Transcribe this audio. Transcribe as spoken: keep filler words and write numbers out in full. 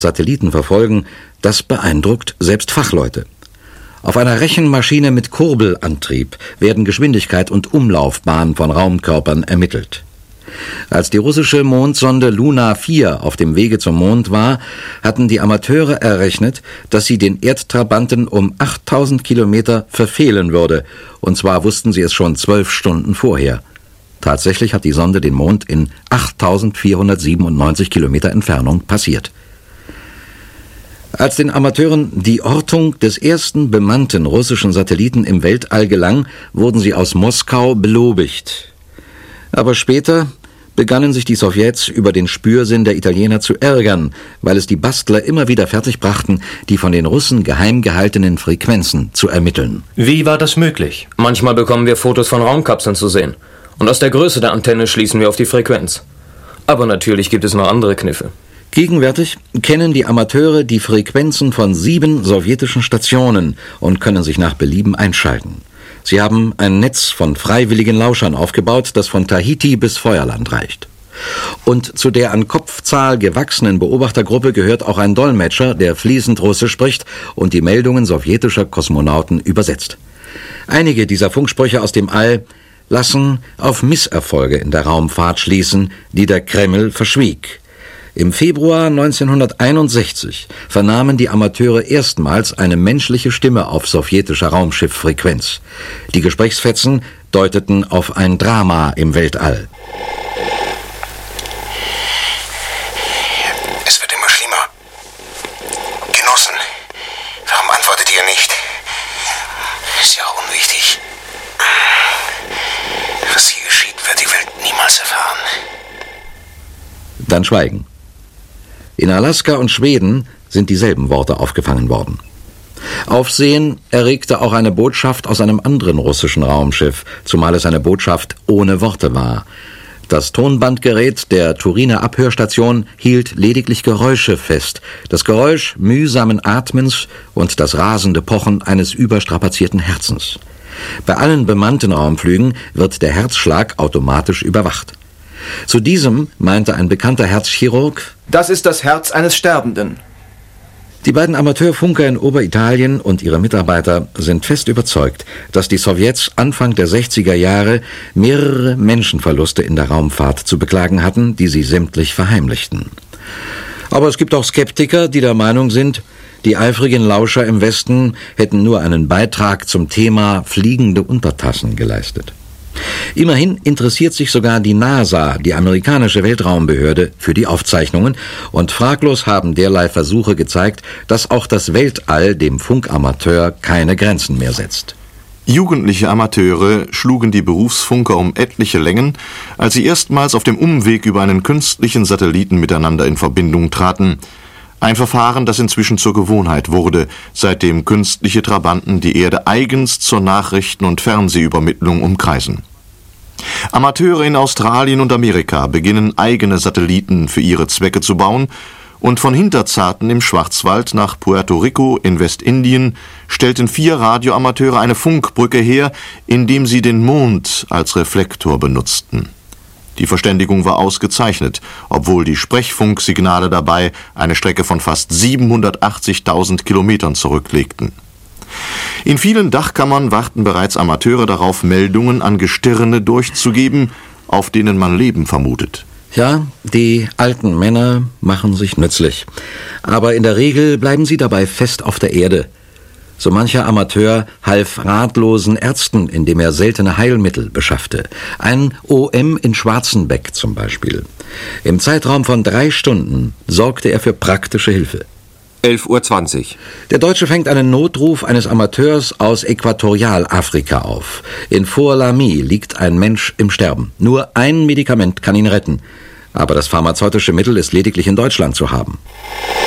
Satelliten verfolgen, das beeindruckt selbst Fachleute. Auf einer Rechenmaschine mit Kurbelantrieb werden Geschwindigkeit und Umlaufbahn von Raumkörpern ermittelt. Als die russische Mondsonde Luna vier auf dem Wege zum Mond war, hatten die Amateure errechnet, dass sie den Erdtrabanten um achttausend Kilometer verfehlen würde, und zwar wussten sie es schon zwölf Stunden vorher. Tatsächlich hat die Sonde den Mond in achttausendvierhundertsiebenundneunzig Kilometer Entfernung passiert. Als den Amateuren die Ortung des ersten bemannten russischen Satelliten im Weltall gelang, wurden sie aus Moskau belobigt. Aber später begannen sich die Sowjets über den Spürsinn der Italiener zu ärgern, weil es die Bastler immer wieder fertigbrachten, die von den Russen geheim gehaltenen Frequenzen zu ermitteln. Wie war das möglich? Manchmal bekommen wir Fotos von Raumkapseln zu sehen. Und aus der Größe der Antenne schließen wir auf die Frequenz. Aber natürlich gibt es noch andere Kniffe. Gegenwärtig kennen die Amateure die Frequenzen von sieben sowjetischen Stationen und können sich nach Belieben einschalten. Sie haben ein Netz von freiwilligen Lauschern aufgebaut, das von Tahiti bis Feuerland reicht. Und zu der an Kopfzahl gewachsenen Beobachtergruppe gehört auch ein Dolmetscher, der fließend Russisch spricht und die Meldungen sowjetischer Kosmonauten übersetzt. Einige dieser Funksprüche aus dem All lassen auf Misserfolge in der Raumfahrt schließen, die der Kreml verschwieg. Im Februar neunzehnhunderteinundsechzig vernahmen die Amateure erstmals eine menschliche Stimme auf sowjetischer Raumschifffrequenz. Die Gesprächsfetzen deuteten auf ein Drama im Weltall. Es wird immer schlimmer. Genossen, warum antwortet ihr nicht? Ist ja auch unwichtig. Was hier geschieht, wird die Welt niemals erfahren. Dann Schweigen. In Alaska und Schweden sind dieselben Worte aufgefangen worden. Aufsehen erregte auch eine Botschaft aus einem anderen russischen Raumschiff, zumal es eine Botschaft ohne Worte war. Das Tonbandgerät der Turiner Abhörstation hielt lediglich Geräusche fest, das Geräusch mühsamen Atmens und das rasende Pochen eines überstrapazierten Herzens. Bei allen bemannten Raumflügen wird der Herzschlag automatisch überwacht. Zu diesem meinte ein bekannter Herzchirurg: Das ist das Herz eines Sterbenden. Die beiden Amateurfunker in Oberitalien und ihre Mitarbeiter sind fest überzeugt, dass die Sowjets Anfang der sechziger Jahre mehrere Menschenverluste in der Raumfahrt zu beklagen hatten, die sie sämtlich verheimlichten. Aber es gibt auch Skeptiker, die der Meinung sind, die eifrigen Lauscher im Westen hätten nur einen Beitrag zum Thema fliegende Untertassen geleistet. Immerhin interessiert sich sogar die NASA, die amerikanische Weltraumbehörde, für die Aufzeichnungen, und fraglos haben derlei Versuche gezeigt, dass auch das Weltall dem Funkamateur keine Grenzen mehr setzt. Jugendliche Amateure schlugen die Berufsfunker um etliche Längen, als sie erstmals auf dem Umweg über einen künstlichen Satelliten miteinander in Verbindung traten. Ein Verfahren, das inzwischen zur Gewohnheit wurde, seitdem künstliche Trabanten die Erde eigens zur Nachrichten- und Fernsehübermittlung umkreisen. Amateure in Australien und Amerika beginnen eigene Satelliten für ihre Zwecke zu bauen, und von Hinterzarten im Schwarzwald nach Puerto Rico in Westindien stellten vier Radioamateure eine Funkbrücke her, indem sie den Mond als Reflektor benutzten. Die Verständigung war ausgezeichnet, obwohl die Sprechfunksignale dabei eine Strecke von fast siebenhundertachtzigtausend Kilometern zurücklegten. In vielen Dachkammern warten bereits Amateure darauf, Meldungen an Gestirne durchzugeben, auf denen man Leben vermutet. Ja, die alten Männer machen sich nützlich. Aber in der Regel bleiben sie dabei fest auf der Erde. So mancher Amateur half ratlosen Ärzten, indem er seltene Heilmittel beschaffte. Ein O M in Schwarzenbeck zum Beispiel. Im Zeitraum von drei Stunden sorgte er für praktische Hilfe. elf Uhr zwanzig. Der Deutsche fängt einen Notruf eines Amateurs aus Äquatorialafrika auf. In Forlami liegt ein Mensch im Sterben. Nur ein Medikament kann ihn retten. Aber das pharmazeutische Mittel ist lediglich in Deutschland zu haben.